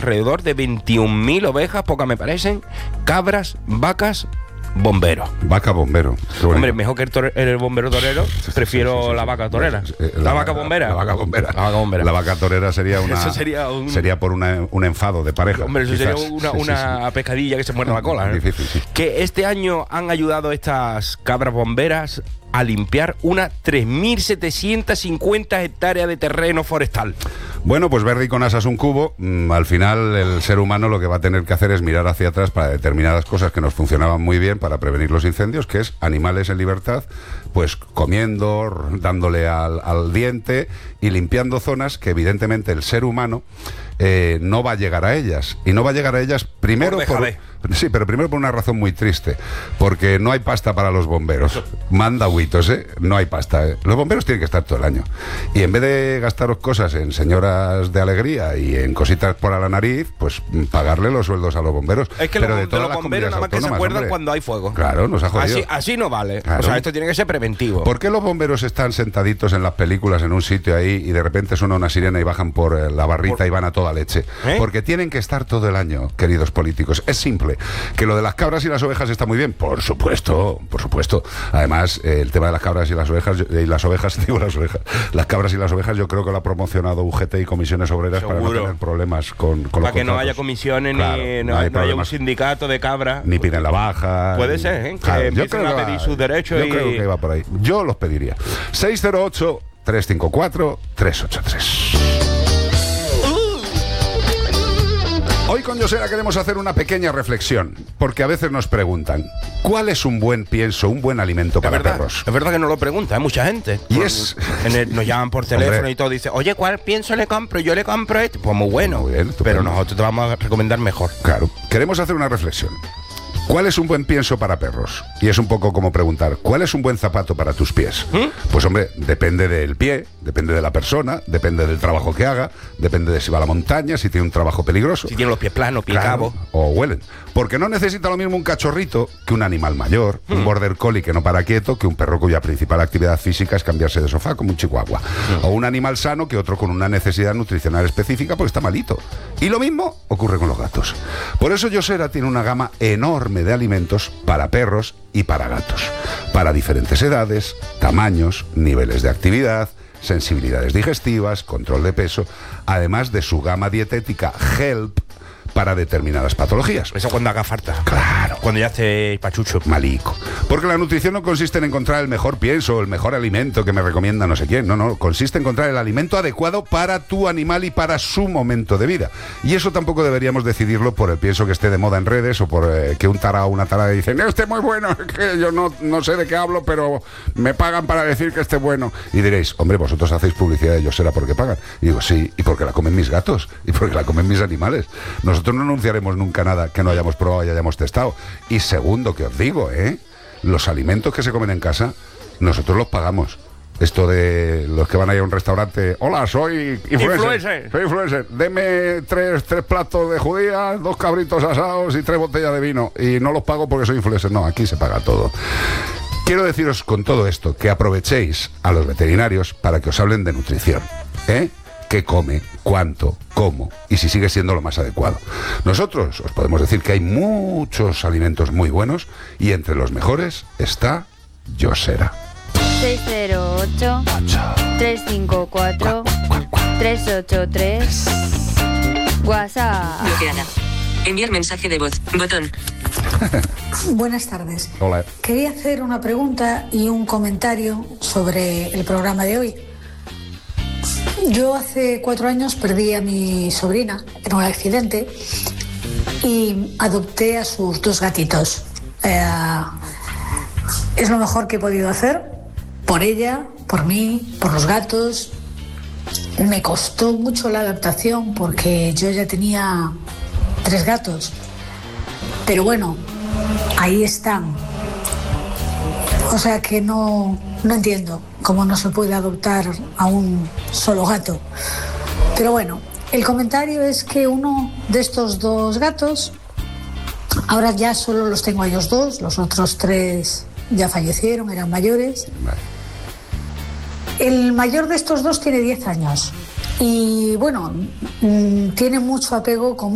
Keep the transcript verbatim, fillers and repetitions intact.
alrededor de veintiún mil ovejas, pocas me parecen, cabras, vacas, bomberos. Vaca bombero. Hombre, mejor que el, tore- el bombero torero, prefiero sí, sí, sí, la sí. vaca torera. Eh, La, la vaca bombera. La vaca bombera. La vaca bombera. La vaca torera sería una. Eso sería un- sería por una, un enfado de pareja. Hombre, eso quizás. sería una, Sí, sí, una sí. pescadilla que se muerde la cola, ¿eh? Difícil, sí. Que este año han ayudado estas cabras bomberas a limpiar unas tres mil setecientas cincuenta hectáreas de terreno forestal. Bueno, pues verde y con asas un cubo. Mm, al final, el ser humano lo que va a tener que hacer es mirar hacia atrás para determinadas cosas que nos funcionaban muy bien para prevenir los incendios, que es animales en libertad, pues comiendo, dándole al, al diente y limpiando zonas que evidentemente el ser humano eh, no va a llegar a ellas. Y no va a llegar a ellas primero Por por... dejadez. Sí, pero primero por una razón muy triste, porque no hay pasta para los bomberos. Manda agüitos, ¿eh? No hay pasta, ¿eh? Los bomberos tienen que estar todo el año. Y en vez de gastaros cosas en señoras de alegría y en cositas por a la nariz, pues pagarle los sueldos a los bomberos. Es que pero los, de de todas los las bomberos nada más que se comunidades acuerdan autónomas, cuando hombre. hay fuego. Claro, nos ha jodido. Así, así no vale. Claro. O sea, esto tiene que ser preventivo. ¿Por qué los bomberos están sentaditos en las películas en un sitio ahí y de repente suena una sirena y bajan por eh, la barrita Por... y van a toda leche? ¿Eh? Porque tienen que estar todo el año, queridos políticos. Es simple. Que lo de las cabras y las ovejas está muy bien. Por supuesto, por supuesto. Además, eh, el tema de las cabras y las ovejas, y las ovejas, digo las ovejas, las cabras y las ovejas, yo creo que lo ha promocionado U G T y comisiones obreras. Seguro. Para no tener problemas con, con Para los que no contratos. haya comisiones, Claro, ni no no, hay no haya un problemas. sindicato de cabras. Ni piden la baja. Puede ni- ser, ¿eh? Que Claro, yo empiecen creo a que pedir va- sus derechos Yo y- creo que va por ahí. Yo los pediría. seis cero ocho, tres cinco cuatro, tres ocho tres. Hoy con Yosera queremos hacer una pequeña reflexión, porque a veces nos preguntan, ¿cuál es un buen pienso, un buen alimento Es para verdad, perros? es verdad que no lo pregunta, hay mucha gente. Y Por- es- en el- nos llaman por teléfono Hombre. y todo, dice, oye, ¿cuál pienso le compro? Yo le compro este. Pues muy bueno, Muy bien, estupendo. pero nosotros te vamos a recomendar mejor. Claro, queremos hacer una reflexión. ¿Cuál es un buen pienso para perros? Y es un poco como preguntar, ¿cuál es un buen zapato para tus pies? ¿Mm? Pues hombre, depende del pie, depende de la persona, depende del trabajo que haga, depende de si va a la montaña, si tiene un trabajo peligroso. Si tiene los pies planos, pie Claro, cabo. o huelen. Porque no necesita lo mismo un cachorrito que un animal mayor, Hmm. un border collie que no para quieto, que un perro cuya principal actividad física es cambiarse de sofá, como un chihuahua. Hmm. O un animal sano que otro con una necesidad nutricional específica porque está malito. Y lo mismo ocurre con los gatos. Por eso Yosera tiene una gama enorme de alimentos para perros y para gatos. Para diferentes edades, tamaños, niveles de actividad, sensibilidades digestivas, control de peso, además de su gama dietética Help para determinadas patologías. Eso cuando haga falta. Claro. Cuando ya hace pachucho. Malico. Porque la nutrición no consiste en encontrar el mejor pienso, el mejor alimento que me recomienda no sé quién. No, no. Consiste en encontrar el alimento adecuado para tu animal y para su momento de vida. Y eso tampoco deberíamos decidirlo por el pienso que esté de moda en redes o por eh, que un tarao o una tarada dicen, este es muy bueno, es que yo no, no sé de qué hablo, pero me pagan para decir que esté bueno. Y diréis, hombre, vosotros hacéis publicidad de Yosera porque pagan. Y digo, sí, y porque la comen mis gatos, y porque la comen mis animales. Nosotros no anunciaremos nunca nada que no hayamos probado y hayamos testado. Y segundo, que os digo, ¿eh? Los alimentos que se comen en casa, nosotros los pagamos. Esto de los que van a ir a un restaurante, hola, soy influencer, Influencer. soy influencer, deme tres, tres platos de judías, dos cabritos asados y tres botellas de vino. Y no los pago porque soy influencer. No, aquí se paga todo. Quiero deciros con todo esto que aprovechéis a los veterinarios para que os hablen de nutrición, ¿eh? ¿Qué come? ¿Cuánto? ¿Cómo? Y si sigue siendo lo más adecuado. Nosotros os podemos decir que hay muchos alimentos muy buenos y entre los mejores está Yosera. seis cero ocho, tres cinco cuatro, tres ocho tres. WhatsApp. Bloqueada. Enviar mensaje de voz. Botón. Buenas tardes. Hola. Quería hacer una pregunta y un comentario sobre el programa de hoy. Yo hace cuatro años perdí a mi sobrina en un accidente y adopté a sus dos gatitos. Eh, es lo mejor que he podido hacer por ella, por mí, por los gatos. Me costó mucho la adaptación porque yo ya tenía tres gatos. Pero bueno, ahí están. O sea que no, no entiendo cómo no se puede adoptar a un solo gato. Pero bueno, el comentario es que uno de estos dos gatos, ahora ya solo los tengo a ellos dos, los otros tres ya fallecieron, eran mayores. El mayor de estos dos tiene diez años y bueno, tiene mucho apego conmigo.